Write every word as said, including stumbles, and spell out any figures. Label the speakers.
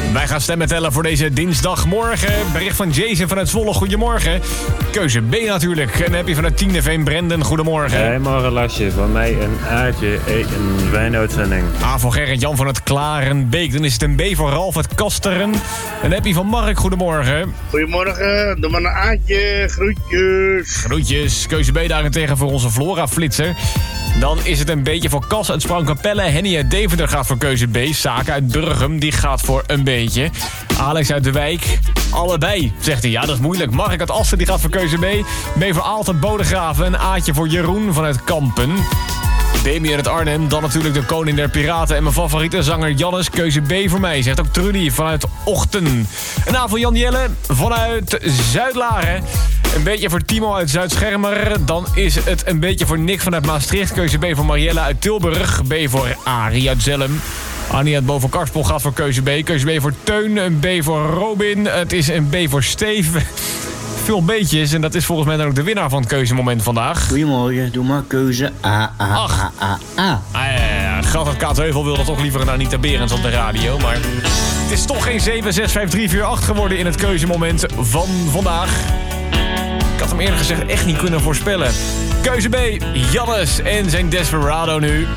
Speaker 1: Wij gaan stemmen tellen voor deze dinsdagmorgen. Bericht van Jason vanuit Zwolle, goedemorgen. Keuze B natuurlijk. En heb je vanuit Tieneveen, Brendan, goedemorgen.
Speaker 2: Hey, morgen Lasje. Van mij een Aatje, een wijnuitzending.
Speaker 1: A voor Gerrit Jan van het Klarenbeek. Dan is het een B voor Ralf uit Kasteren. En heb je van Mark, goedemorgen.
Speaker 3: Goedemorgen, doe maar een Aatje, groetjes.
Speaker 1: Groetjes. Keuze B daarentegen voor onze Flora-flitser. Dan is het een beetje voor Cas uit Sprangkapelle. Henny uit Deventer gaat voor keuze B. Saka uit Burgum, die gaat voor een beetje. Alex uit de Wijk, allebei, zegt hij. Ja, dat is moeilijk. Mark uit Assen, die gaat voor keuze B. B voor Aalt uit Bodegraven. Een Aatje voor Jeroen vanuit Kampen. Demi uit Arnhem, dan natuurlijk de koning der piraten. En mijn favoriete zanger Jannes, keuze B voor mij. Zegt ook Trudy vanuit Ochten. Een A voor Jan Jelle vanuit Zuidlaren. Een beetje voor Timo uit Zuid-Schermer. Dan is het een beetje voor Nick vanuit Maastricht. Keuze B voor Marielle uit Tilburg. B voor Arie uit Zellem. Annie uit Boven-Karspel gaat voor keuze B. Keuze B voor Teun. Een B voor Robin. Het is een B voor Steve. Veel beetjes. En dat is volgens mij dan ook de winnaar van het keuzemoment vandaag.
Speaker 4: Goedemorgen, doe maar keuze A, A,
Speaker 1: Ach.
Speaker 4: A, A, A.
Speaker 1: Ah, ja, ja, ja. Gat uit Kaatsheuvel wilde toch liever naar Anita Berends op de radio. Maar het is toch geen zeven zes vijf drie vier acht geworden in het keuzemoment van vandaag. Ik had hem eerlijk gezegd echt niet kunnen voorspellen. Keuze B, Jannes en zijn Desperado nu.